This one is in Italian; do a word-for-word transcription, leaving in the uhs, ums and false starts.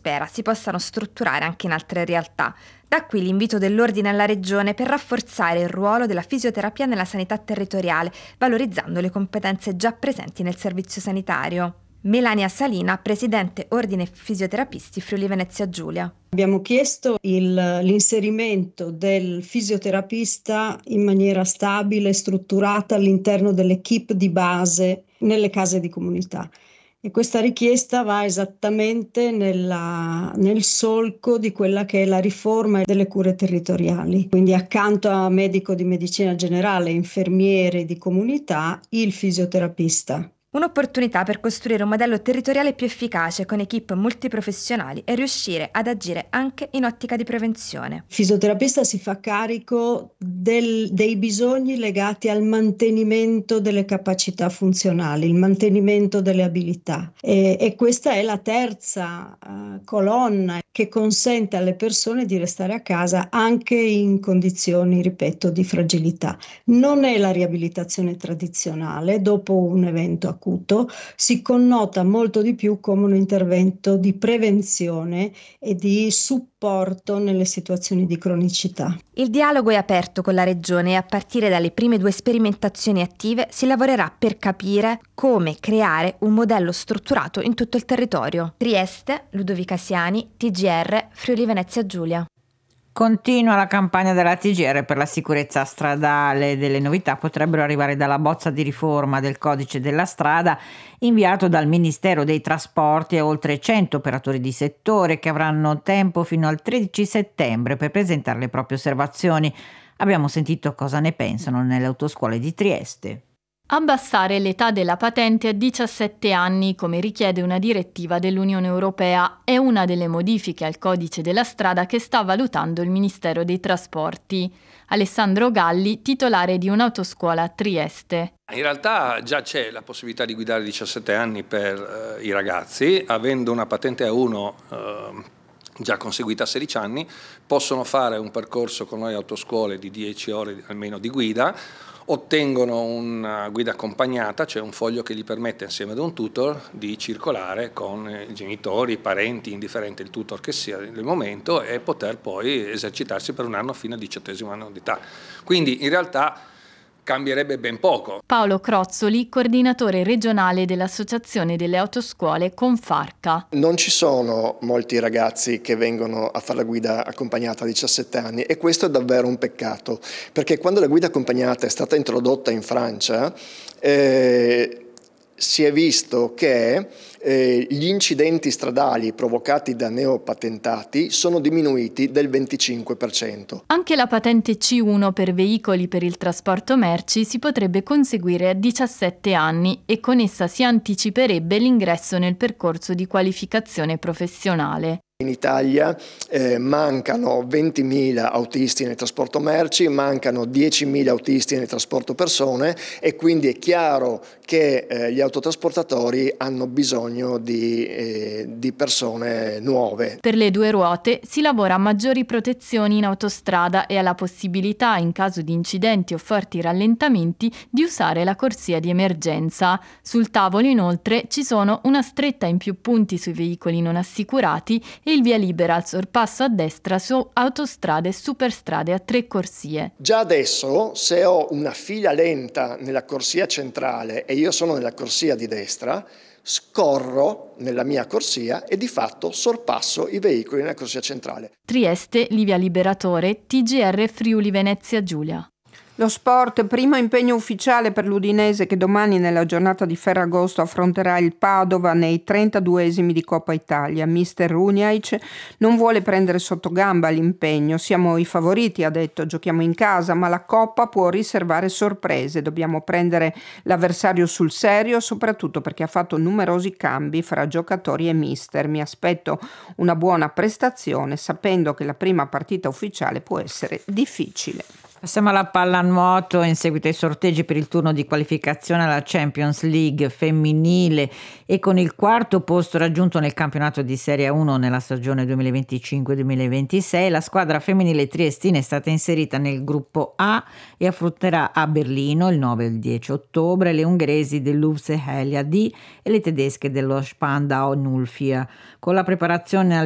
spera si possano strutturare anche in altre realtà. Da qui l'invito dell'Ordine alla Regione per rafforzare il ruolo della fisioterapia nella sanità territoriale, valorizzando le competenze già presenti nel servizio sanitario. Melania Salina, presidente Ordine Fisioterapisti Friuli Venezia Giulia. Abbiamo chiesto il, l'inserimento del fisioterapista in maniera stabile e strutturata all'interno dell'equipe di base nelle case di comunità. E questa richiesta va esattamente nella, nel solco di quella che è la riforma delle cure territoriali. Quindi accanto a medico di medicina generale, infermiere di comunità, il fisioterapista. Un'opportunità per costruire un modello territoriale più efficace con equip multiprofessionali e riuscire ad agire anche in ottica di prevenzione. Il fisioterapista si fa carico del, dei bisogni legati al mantenimento delle capacità funzionali, il mantenimento delle abilità e, e questa è la terza uh, colonna che consente alle persone di restare a casa anche in condizioni, ripeto, di fragilità. Non è la riabilitazione tradizionale dopo un evento acuto, si connota molto di più come un intervento di prevenzione e di supporto nelle situazioni di cronicità. Il dialogo è aperto con la Regione e a partire dalle prime due sperimentazioni attive si lavorerà per capire come creare un modello strutturato in tutto il territorio. Trieste, Ludovica Siani, T G R, Friuli Venezia Giulia. Continua la campagna della T G R per la sicurezza stradale. Delle novità potrebbero arrivare dalla bozza di riforma del codice della strada inviato dal Ministero dei Trasporti a oltre cento operatori di settore che avranno tempo fino al tredici settembre per presentare le proprie osservazioni. Abbiamo sentito cosa ne pensano nelle autoscuole di Trieste. Abbassare l'età della patente a diciassette anni, come richiede una direttiva dell'Unione Europea, è una delle modifiche al codice della strada che sta valutando il Ministero dei Trasporti. Alessandro Galli, titolare di un'autoscuola a Trieste. In realtà già c'è la possibilità di guidare a diciassette anni per eh, i ragazzi, avendo una patente A uno eh, già conseguita a sedici anni, possono fare un percorso con noi autoscuole di dieci ore almeno di guida, ottengono una guida accompagnata, cioè un foglio che gli permette insieme ad un tutor di circolare con i genitori, i parenti, indifferente il tutor che sia nel momento, e poter poi esercitarsi per un anno fino al diciottesimo anno di età. Quindi in realtà cambierebbe ben poco. Paolo Crozzoli, coordinatore regionale dell'Associazione delle Autoscuole Confarca. Non ci sono molti ragazzi che vengono a fare la guida accompagnata a diciassette anni e questo è davvero un peccato, perché quando la guida accompagnata è stata introdotta in Francia eh, si è visto che eh, gli incidenti stradali provocati da neopatentati sono diminuiti del venticinque per cento. Anche la patente C uno per veicoli per il trasporto merci si potrebbe conseguire a diciassette anni e con essa si anticiperebbe l'ingresso nel percorso di qualificazione professionale. In Italia eh, mancano ventimila autisti nel trasporto merci, mancano diecimila autisti nel trasporto persone e quindi è chiaro che eh, gli autotrasportatori hanno bisogno di, eh, di persone nuove. Per le due ruote si lavora a maggiori protezioni in autostrada e alla possibilità, in caso di incidenti o forti rallentamenti, di usare la corsia di emergenza. Sul tavolo inoltre ci sono una stretta in più punti sui veicoli non assicurati e il via libera al sorpasso a destra su autostrade e superstrade a tre corsie. Già adesso, se ho una fila lenta nella corsia centrale e io sono nella corsia di destra, scorro nella mia corsia e di fatto sorpasso i veicoli nella corsia centrale. Trieste, Livia Liberatore, T G R Friuli Venezia Giulia. Lo sport, primo impegno ufficiale per l'Udinese che domani nella giornata di Ferragosto affronterà il Padova nei trentaduesimi di Coppa Italia. Mister Runjaic non vuole prendere sotto gamba l'impegno. Siamo i favoriti, ha detto, giochiamo in casa, ma la Coppa può riservare sorprese. Dobbiamo prendere l'avversario sul serio, soprattutto perché ha fatto numerosi cambi fra giocatori e mister. Mi aspetto una buona prestazione, sapendo che la prima partita ufficiale può essere difficile. Passiamo alla pallanuoto. In seguito ai sorteggi per il turno di qualificazione alla Champions League femminile e con il quarto posto raggiunto nel campionato di Serie uno nella stagione duemilaventicinque duemilaventisei, la squadra femminile triestina è stata inserita nel gruppo A e affronterà a Berlino il nove e il dieci ottobre le ungheresi dell'U V S Helia D e le tedesche dello Spandau Nulfia. Con la preparazione al